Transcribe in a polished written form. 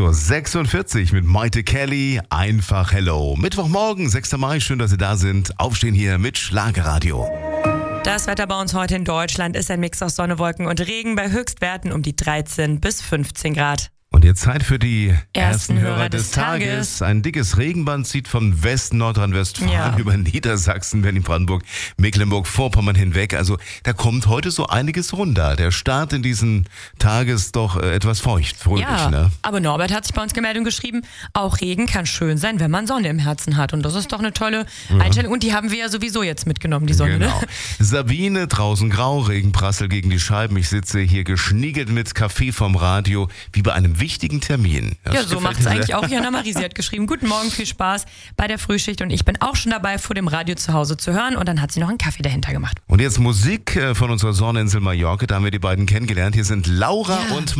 6:46 mit Maite Kelly, einfach Hello. Mittwochmorgen, 6. Mai, schön, dass Sie da sind. Aufstehen hier mit Schlagerradio. Das Wetter bei uns heute in Deutschland ist ein Mix aus Sonne, Wolken und Regen bei Höchstwerten um die 13 bis 15 Grad. Und jetzt Zeit für die ersten Hörer des Tages. Ein dickes Regenband zieht von Westen Nordrhein-Westfalen über Niedersachsen, Berlin-Brandenburg, Mecklenburg-Vorpommern hinweg. Also da kommt heute so einiges runter. Der Start in diesen Tag ist doch etwas feucht, fröhlich, ne? Aber Norbert hat sich bei uns gemeldet und geschrieben, auch Regen kann schön sein, wenn man Sonne im Herzen hat. Und das ist doch eine tolle Einstellung. Und die haben wir ja sowieso jetzt mitgenommen, die Sonne. Genau. Ne? Sabine, draußen grau, Regenprassel gegen die Scheiben. Ich sitze hier geschniegelt mit Kaffee vom Radio, wie bei einem wichtigen Termin. Ja, so macht es eigentlich auch Jana Marie. Sie hat geschrieben, guten Morgen, viel Spaß bei der Frühschicht und ich bin auch schon dabei, vor dem Radio zu Hause zu hören und dann hat sie noch einen Kaffee dahinter gemacht. Und jetzt Musik von unserer Sonneninsel Mallorca, da haben wir die beiden kennengelernt. Hier sind Laura und